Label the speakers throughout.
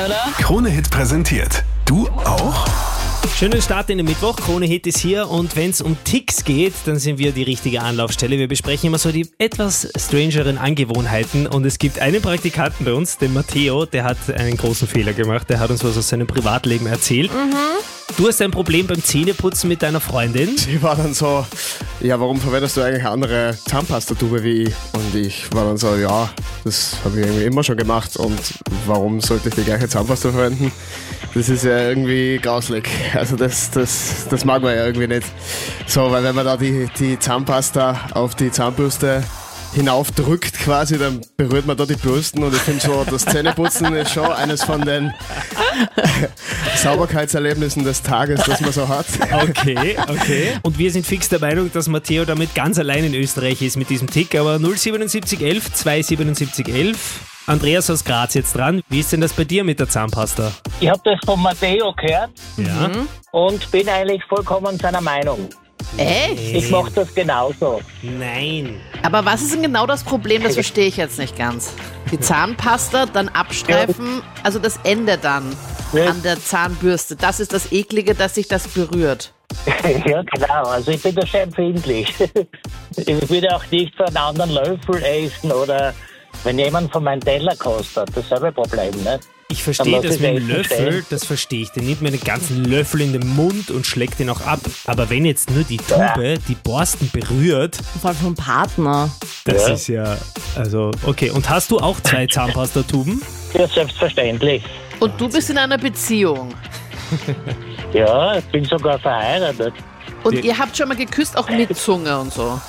Speaker 1: oder?
Speaker 2: Krone-Hit präsentiert. Du auch?
Speaker 3: Schönen Start in den Mittwoch. Krone-Hit ist hier und wenn es um Ticks geht, dann sind wir die richtige Anlaufstelle. Wir besprechen immer so die etwas strangeren Angewohnheiten und es gibt einen Praktikanten bei uns, den Matteo, der hat einen großen Fehler gemacht. Der hat uns was aus seinem Privatleben erzählt. Du hast ein Problem beim Zähneputzen mit deiner Freundin.
Speaker 4: Sie war dann so, ja, warum verwendest du eigentlich eine andere Zahnpastatube wie ich? Und ich war dann so, ja, das habe ich irgendwie immer schon gemacht und warum sollte ich die gleiche Zahnpasta verwenden? Das ist ja irgendwie grauslig. Also das mag man ja irgendwie nicht. So, weil wenn man da die Zahnpasta auf die Zahnbürste hinaufdrückt quasi, dann berührt man da die Bürsten und ich finde so, das Zähneputzen ist schon eines von den Sauberkeitserlebnissen des Tages, das man so hat.
Speaker 3: Okay. Und wir sind fix der Meinung, dass Matteo damit ganz allein in Österreich ist mit diesem Tick, aber 07711 27711. Andreas aus Graz jetzt dran. Wie ist denn das bei dir mit der Zahnpasta?
Speaker 5: Ich habe das von Matteo gehört
Speaker 3: Ja.
Speaker 5: und bin eigentlich vollkommen seiner Meinung.
Speaker 6: Echt?
Speaker 5: Ich mache das genauso.
Speaker 3: Nein.
Speaker 6: Aber was ist denn genau das Problem? Das verstehe ich jetzt nicht ganz. Die Zahnpasta, dann abstreifen, also das Ende dann an der Zahnbürste. Das ist das Eklige, dass sich das berührt.
Speaker 5: Ja, genau. Also ich bin da sehr empfindlich. Ich würde auch nicht für einen anderen Löffel essen oder wenn jemand von meinem Teller kostet. Dasselbe Problem, ne?
Speaker 3: Ich verstehe das mit dem
Speaker 5: Essen
Speaker 3: Löffel,
Speaker 5: stellen.
Speaker 3: das verstehe ich. Der nimmt mir den ganzen Löffel in den Mund und schlägt den auch ab. Aber wenn jetzt nur die Tube die Borsten berührt,
Speaker 1: Vor allem vom Partner.
Speaker 3: das
Speaker 5: Ja.
Speaker 3: ist ja, also, okay. Und hast du auch 2 Zahnpastatuben?
Speaker 5: Ja, selbstverständlich.
Speaker 6: Und du bist in einer Beziehung.
Speaker 5: Ja, ich bin sogar verheiratet.
Speaker 6: Und ihr habt schon mal geküsst, auch mit Zunge und so.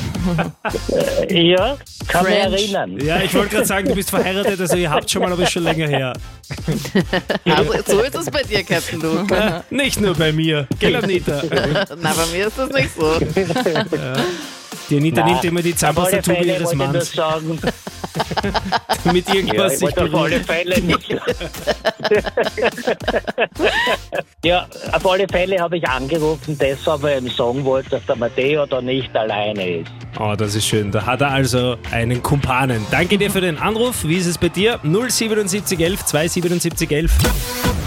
Speaker 5: Ja, kann mich
Speaker 6: French.
Speaker 5: erinnern.
Speaker 3: Ja, ich wollte gerade sagen, du bist verheiratet, also ihr habt schon mal, aber ist schon länger her.
Speaker 6: Also so ist es bei dir, Captain Luke.
Speaker 3: Nicht nur bei mir. Gell, Anita?
Speaker 6: Na, bei mir ist das nicht so.
Speaker 3: Die Anita nimmt immer die
Speaker 5: Auf alle
Speaker 3: Zahnpastatube
Speaker 5: Fälle
Speaker 3: ihres
Speaker 5: wollte ich nur
Speaker 3: Manns,
Speaker 5: sagen,
Speaker 3: damit
Speaker 5: ja,
Speaker 3: irgendwas
Speaker 5: ich
Speaker 3: sich
Speaker 5: wollte auf alle
Speaker 3: berührt.
Speaker 5: Fälle nicht. Ja, auf alle Fälle habe ich angerufen, deshalb weil ich ihm sagen wollte, dass der Matteo da nicht alleine ist.
Speaker 3: Oh, das ist schön. Da hat er also einen Kumpanen. Danke dir für den Anruf. Wie ist es bei dir? 07711 27711.